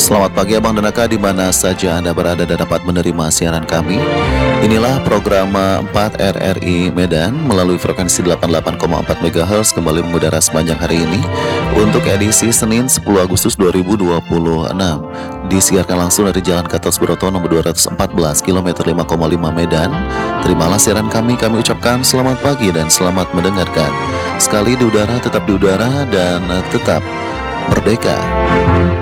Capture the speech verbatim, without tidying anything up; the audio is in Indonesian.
Selamat pagi Abang dan Aka, di mana saja Anda berada dan dapat menerima siaran kami. Inilah program empat R R I Medan melalui frekuensi delapan puluh delapan koma empat megahertz kembali mengudara sepanjang hari ini untuk edisi Senin sepuluh Agustus dua ribu dua puluh enam. Disiarkan langsung dari Jalan Gatot Subroto nomor dua ratus empat belas kilometer lima koma lima Medan. Terimalah siaran kami, kami ucapkan selamat pagi dan selamat mendengarkan. Sekali di udara, tetap di udara dan tetap merdeka.